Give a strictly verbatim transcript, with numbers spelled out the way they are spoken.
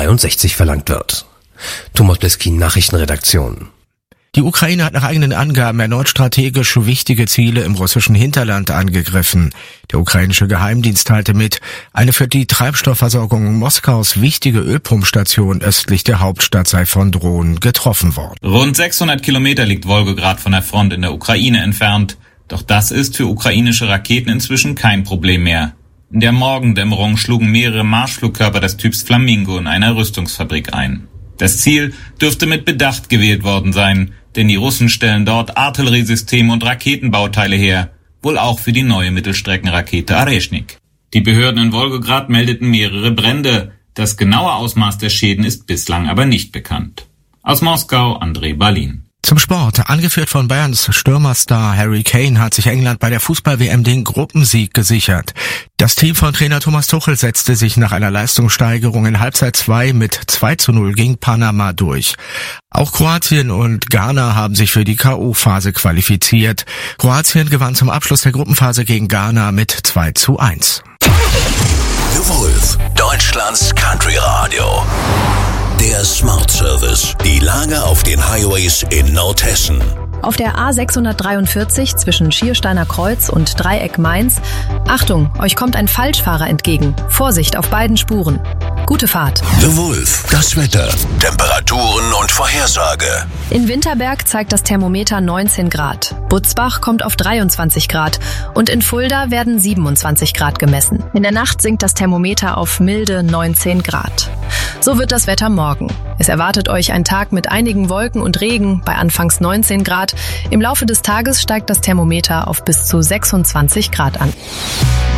zweiundsechzig verlangt wird. Thomas Bleskin, Nachrichtenredaktion. Die Ukraine hat nach eigenen Angaben erneut strategisch wichtige Ziele im russischen Hinterland angegriffen. Der ukrainische Geheimdienst teilte mit, eine für die Treibstoffversorgung Moskaus wichtige Ölpumpstation östlich der Hauptstadt sei von Drohnen getroffen worden. Rund sechshundert Kilometer liegt Wolgograd von der Front in der Ukraine entfernt. Doch das ist für ukrainische Raketen inzwischen kein Problem mehr. In der Morgendämmerung schlugen mehrere Marschflugkörper des Typs Flamingo in einer Rüstungsfabrik ein. Das Ziel dürfte mit Bedacht gewählt worden sein, denn die Russen stellen dort Artilleriesysteme und Raketenbauteile her, wohl auch für die neue Mittelstreckenrakete Areshnik. Die Behörden in Wolgograd meldeten mehrere Brände. Das genaue Ausmaß der Schäden ist bislang aber nicht bekannt. Aus Moskau, André Balin. Zum Sport. Angeführt von Bayerns Stürmerstar Harry Kane hat sich England bei der Fußball-W M den Gruppensieg gesichert. Das Team von Trainer Thomas Tuchel setzte sich nach einer Leistungssteigerung in Halbzeit zwei mit zwei zu null gegen Panama durch. Auch Kroatien und Ghana haben sich für die K O-Phase qualifiziert. Kroatien gewann zum Abschluss der Gruppenphase gegen Ghana mit zwei zu eins. The Wolf, Deutschlands Country Radio. Der Smart Service. Die Lage auf den Highways in Nordhessen. Auf der A sechshundertdreiundvierzig zwischen Schiersteiner Kreuz und Dreieck Mainz. Achtung, euch kommt ein Falschfahrer entgegen. Vorsicht auf beiden Spuren. Gute Fahrt. The Wolf, das Wetter, Temperaturen und Vorhersage. In Winterberg zeigt das Thermometer neunzehn Grad. Butzbach kommt auf dreiundzwanzig Grad und in Fulda werden siebenundzwanzig Grad gemessen. In der Nacht sinkt das Thermometer auf milde neunzehn Grad. So wird das Wetter morgen. Es erwartet euch ein Tag mit einigen Wolken und Regen bei anfangs neunzehn Grad. Im Laufe des Tages steigt das Thermometer auf bis zu sechsundzwanzig Grad an.